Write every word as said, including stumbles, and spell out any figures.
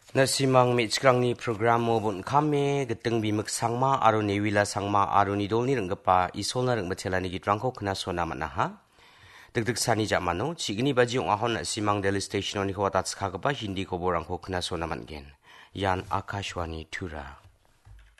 Nasimang mitchkrangni programo bun kame geteng bimuk sangma aro newila sangma aro nidolni renggapa isolna rengbatelani gitrangko kena sona manaha. Degdeg sani jamano chigini baji ong ahon nasimang Daily Station ni kawat atskagapa hindi koborangko kena sona mangen. Yan Akashwani Tura.